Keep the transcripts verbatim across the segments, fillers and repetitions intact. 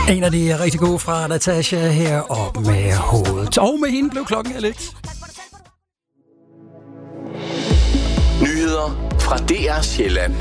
En af de rigtig gode fra Natasha her op med hovedet. Og med hende blev klokken lidt. Nyheder fra D R Sjælland.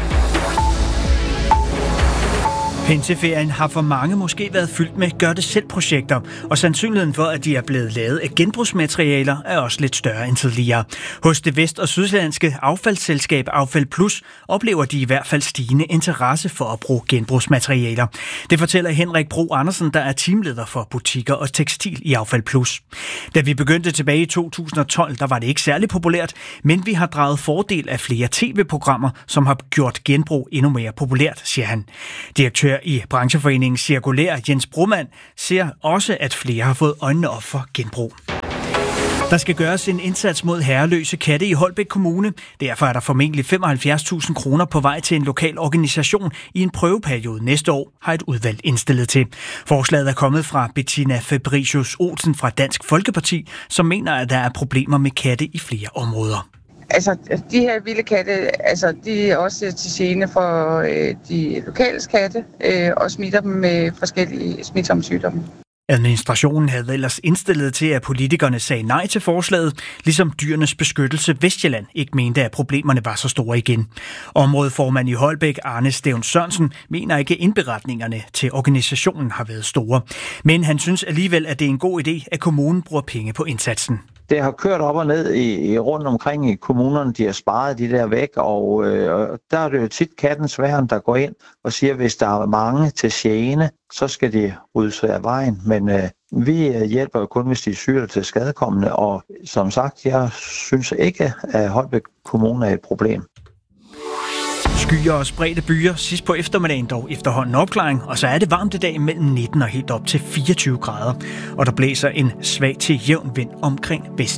Pinseferien har for mange måske været fyldt med gør-det-selv-projekter, og sandsynligheden for, at de er blevet lavet af genbrugsmaterialer, er også lidt større end tidligere. Hos det vest- og sydsjællandske affaldsselskab Affald Plus oplever de i hvert fald stigende interesse for at bruge genbrugsmaterialer. Det fortæller Henrik Bro Andersen, der er teamleder for butikker og tekstil i Affald Plus. Da vi begyndte tilbage i to tusind og tolv, der var det ikke særlig populært, men vi har draget fordel af flere tv-programmer, som har gjort genbrug endnu mere populært, siger han. Direktør i brancheforeningen Cirkulær, Jens Broman, ser også, at flere har fået øjnene op for genbrug. Der skal gøres en indsats mod herreløse katte i Holbæk Kommune. Derfor er der formentlig femoghalvfjerds tusind kroner på vej til en lokal organisation i en prøveperiode næste år, har et udvalg indstillet til. Forslaget er kommet fra Bettina Fabricius Olsen fra Dansk Folkeparti, som mener, at der er problemer med katte i flere områder. Altså, de her vilde katte, altså, de er også til gene for øh, de lokale katte, øh, og smitter dem med forskellige smitsomme sygdomme. Administrationen havde ellers indstillet til, at politikerne sagde nej til forslaget, ligesom Dyrenes Beskyttelse Vestjylland ikke mente, at problemerne var så store igen. Områdeformand i Holbæk, Arne Stævn Sørensen, mener ikke, at indberetningerne til organisationen har været store. Men han synes alligevel, at det er en god idé, at kommunen bruger penge på indsatsen. Det har kørt op og ned i, i rundt omkring i kommunerne, de har sparet de der væk, og øh, der er det jo tit kattens værn, der går ind og siger, at hvis der er mange til gene, så skal de ryddes af vejen. Men øh, vi hjælper jo kun, hvis de er syge til skadekommende, og som sagt, jeg synes ikke, at Holbæk Kommune er et problem. Skyer og spredte byer, sidst på eftermiddagen dog efterhånden opklaring, og så er det varmt i dag mellem nitten og helt op til fireogtyve grader. Og der blæser en svag til jævn vind omkring vest.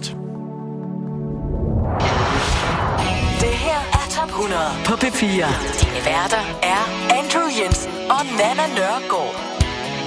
Det her er Top hundrede på P fire. Dine værter er Andrew Jensen og Nana Nørgaard.